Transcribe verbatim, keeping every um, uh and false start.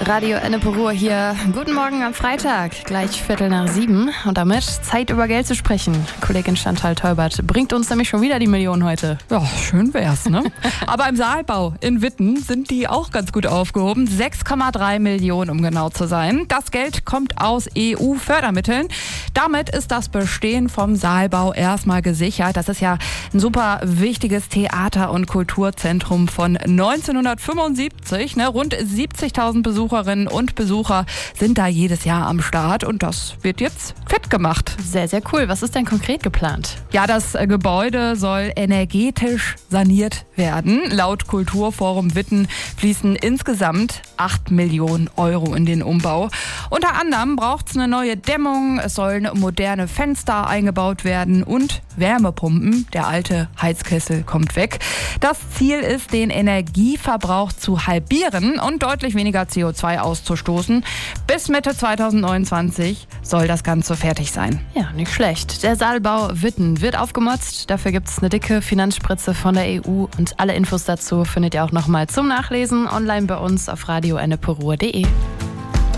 Radio Ennepe Ruhr hier. Guten Morgen am Freitag, gleich Viertel nach sieben. Und damit Zeit über Geld zu sprechen. Kollegin Chantal Teubert bringt uns nämlich schon wieder die Millionen heute. Ja, schön wär's, ne? Aber im Saalbau in Witten sind die auch ganz gut aufgehoben. sechs Komma drei Millionen, um genau zu sein. Das Geld kommt aus E U-Fördermitteln. Damit ist das Bestehen vom Saalbau erstmal gesichert. Das ist ja ein super wichtiges Theater- und Kulturzentrum von neunzehnhundertfünfundsiebzig. Ne? Rund siebzigtausend Besucherinnen und Besucher sind da jedes Jahr am Start und das wird jetzt fett gemacht. Sehr, sehr cool. Was ist denn konkret geplant? Ja, das äh, Gebäude soll energetisch saniert werden. Laut Kulturforum Witten fließen insgesamt acht Millionen Euro in den Umbau. Unter anderem braucht es eine neue Dämmung, es sollen moderne Fenster eingebaut werden und Wärmepumpen. Der alte Heizkessel kommt weg. Das Ziel ist, den Energieverbrauch zu halbieren und deutlich weniger C O zwei auszustoßen. Bis Mitte zweitausendneunundzwanzig soll das Ganze fertig sein. Ja, nicht schlecht. Der Saalbau Witten wird aufgemotzt. Dafür gibt es eine dicke Finanzspritze von der E U. Und alle Infos dazu findet ihr auch nochmal zum Nachlesen online bei uns auf radio ennepe ruhr punkt de.